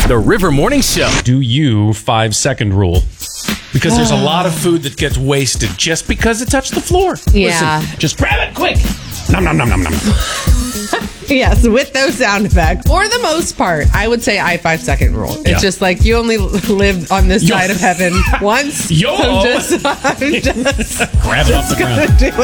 The River Morning Show. Do you 5-second rule? Because there's a lot of food that gets wasted just because it touched the floor. Yeah. Listen, just grab it quick. Nom, nom, nom, nom, nom. Yes, with those sound effects. For the most part, I would say 5-second rule. It's just like you only live on this side of heaven once. YOLO. I'm just Grab it off the ground. do